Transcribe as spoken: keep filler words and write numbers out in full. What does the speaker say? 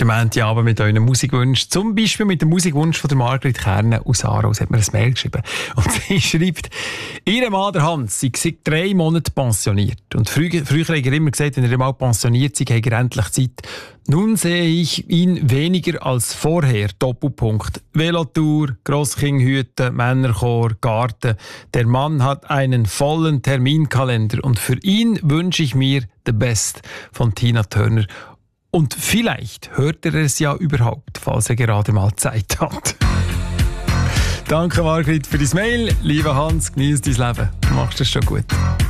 am Montagabend mit euren Musikwünschen. Zum Beispiel mit dem Musikwunsch von der Margrit Kernen aus Aarau. Sie hat mir ein Mail geschrieben. Und sie schreibt, ihr Mann, der Hans, sei seit drei Monaten pensioniert. Und früher, früher hat er immer gesagt, wenn er mal pensioniert sei, hat er endlich Zeit. Nun sehe ich ihn weniger als vorher. Doppelpunkt. Velotour, Grosskindhüte, Männerchor, Garten. Der Mann hat einen vollen Terminkalender. Und für ihn wünsche ich mir The Best von Tina Turner. Und vielleicht hört er es ja überhaupt, falls er gerade mal Zeit hat. Danke, Margrit, für dein Mail. Lieber Hans, genieß dein Leben. Du machst es schon gut.